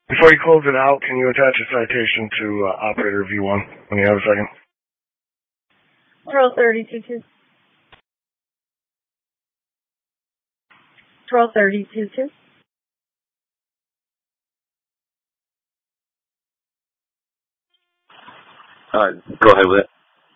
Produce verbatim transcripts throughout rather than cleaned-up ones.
Before you close it out, can you attach a citation to uh, operator V one when you have a second? Control thirty-two two. Control thirty-two two. Uh, go ahead with it.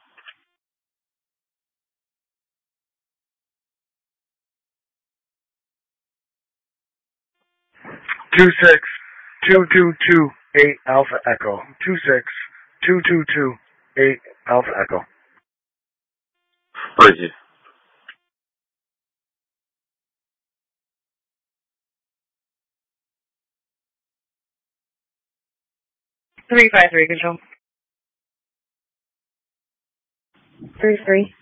Two six two two two eight Alpha Echo. Two six two two two eight Alpha Echo. Where is it? Three five three control. Three three.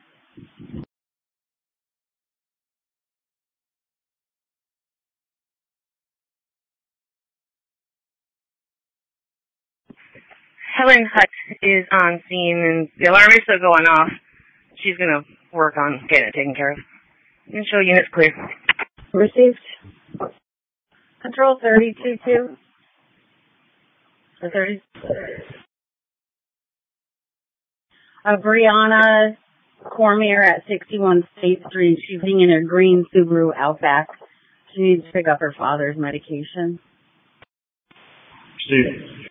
Helen Hutt is on scene and the alarm is still going off. She's gonna work on getting it taken care of. And show units clear. Received. Control thirty-two two. The thirty. Uh, Brianna Cormier at sixty-one State Street. She's sitting in her green Subaru Outback. She needs to pick up her father's medication. Steve.